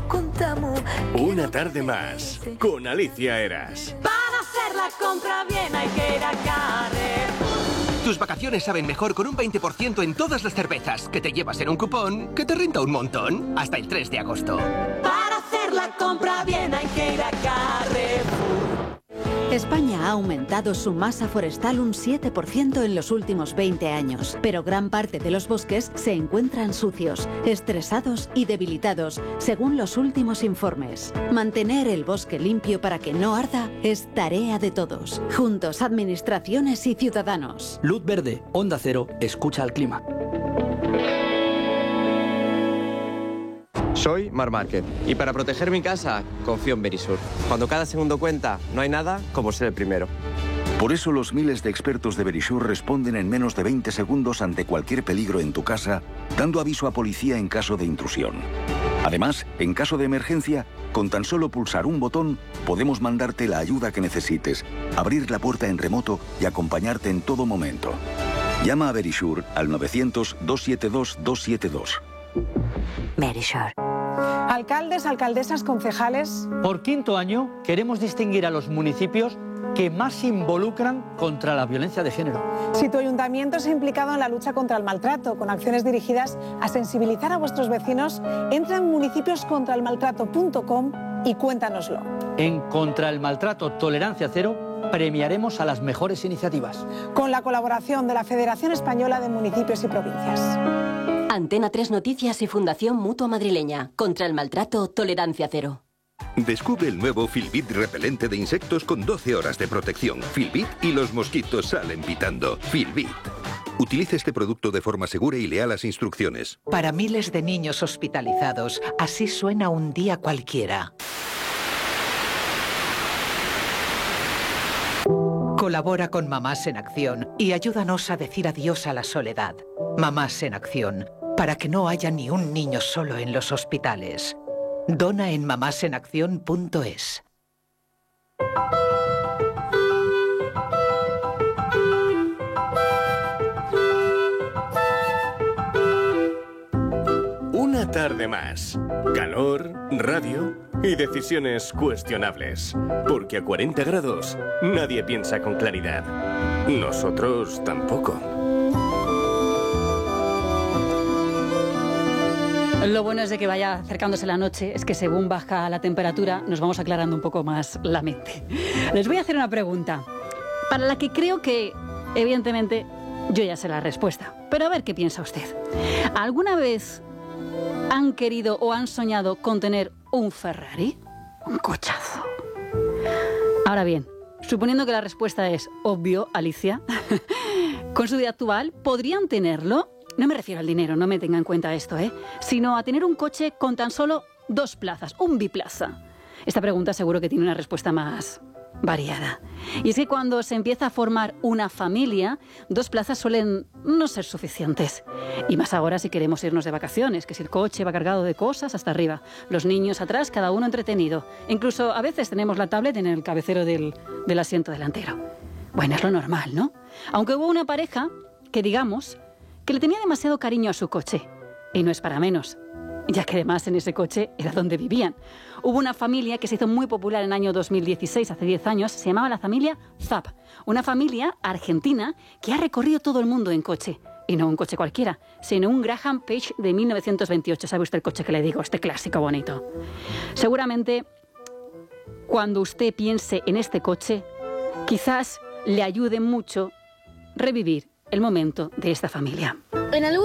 Una tarde más, con Alicia Eras. Para hacer la compra bien hay que ir a Carrefour. Tus vacaciones saben mejor con un 20% en todas las cervezas que te llevas en un cupón que te renta un montón hasta el 3 de agosto. Para hacer la compra bien hay que ir a Carrefour. España ha aumentado su masa forestal un 7% en los últimos 20 años, pero gran parte de los bosques se encuentran sucios, estresados y debilitados, según los últimos informes. Mantener el bosque limpio para que no arda es tarea de todos. Juntos, administraciones y ciudadanos. Luz verde, Onda Cero, escucha al clima. Soy Mar Márquez y para proteger mi casa confío en Verisur. Cuando cada segundo cuenta, no hay nada como ser el primero. Por eso los miles de expertos de Verisur responden en menos de 20 segundos ante cualquier peligro en tu casa, dando aviso a policía en caso de intrusión. Además, en caso de emergencia, con tan solo pulsar un botón, podemos mandarte la ayuda que necesites, abrir la puerta en remoto y acompañarte en todo momento. Llama a Verisur al 900-272-272. Verisur. Alcaldes, alcaldesas, concejales. Por quinto año queremos distinguir a los municipios que más se involucran contra la violencia de género. Si tu ayuntamiento se ha implicado en la lucha contra el maltrato, con acciones dirigidas a sensibilizar a vuestros vecinos, entra en municipioscontraelmaltrato.com y cuéntanoslo. En Contra el Maltrato Tolerancia Cero premiaremos a las mejores iniciativas. Con la colaboración de la Federación Española de Municipios y Provincias. Antena 3 Noticias y Fundación Mutua Madrileña. Contra el maltrato, tolerancia cero. Descubre el nuevo Filbit repelente de insectos con 12 horas de protección. Filbit y los mosquitos salen pitando. Filbit. Utilice este producto de forma segura y lea las instrucciones. Para miles de niños hospitalizados, así suena un día cualquiera. Colabora con Mamás en Acción y ayúdanos a decir adiós a la soledad. Mamás en Acción, para que no haya ni un niño solo en los hospitales. Dona en mamásenacción.es. Una tarde más. Calor, radio y decisiones cuestionables. Porque a 40 grados nadie piensa con claridad. Nosotros tampoco. Lo bueno es de que vaya acercándose la noche, es que según baja la temperatura nos vamos aclarando un poco más la mente. Les voy a hacer una pregunta, para la que creo que, evidentemente, yo ya sé la respuesta. Pero a ver qué piensa usted. ¿Alguna vez han querido o han soñado con tener un Ferrari? Un cochazo. Ahora bien, suponiendo que la respuesta es obvio, Alicia, con su vida actual, ¿podrían tenerlo? No me refiero al dinero, no me tenga en cuenta esto, sino a tener un coche con tan solo 2 plazas, un biplaza. Esta pregunta seguro que tiene una respuesta más variada. Y es que cuando se empieza a formar una familia, 2 plazas suelen no ser suficientes. Y más ahora si queremos irnos de vacaciones, que si el coche va cargado de cosas hasta arriba, los niños atrás, cada uno entretenido. Incluso a veces tenemos la tablet en el cabecero del asiento delantero. Bueno, es lo normal, ¿no? Aunque hubo una pareja que, digamos, que le tenía demasiado cariño a su coche. Y no es para menos, ya que además en ese coche era donde vivían. Hubo una familia que se hizo muy popular en el año 2016, hace 10 años, se llamaba la familia Zapp. Una familia argentina que ha recorrido todo el mundo en coche. Y no un coche cualquiera, sino un Graham Page de 1928. ¿Sabe usted el coche que le digo? Este clásico bonito. Seguramente, cuando usted piense en este coche, quizás le ayude mucho revivir el momento de esta familia.